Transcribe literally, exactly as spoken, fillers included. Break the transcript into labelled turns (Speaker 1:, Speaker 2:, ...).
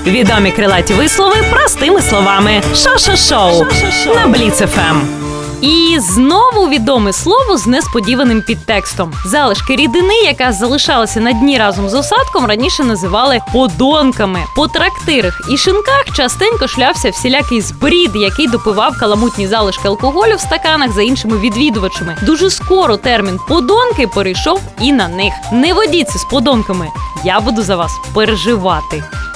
Speaker 1: Відомі крилаті вислови простими словами. Шо-шо-шоу на Бліц еф ем. І знову відоме слово з несподіваним підтекстом. Залишки рідини, яка залишалася на дні разом з осадком, раніше називали подонками. По трактирах і шинках частенько шлявся всілякий збрід, який допивав каламутні залишки алкоголю в стаканах за іншими відвідувачами. Дуже скоро термін «подонки» перейшов і на них. Не водіться з подонками, я буду за вас переживати.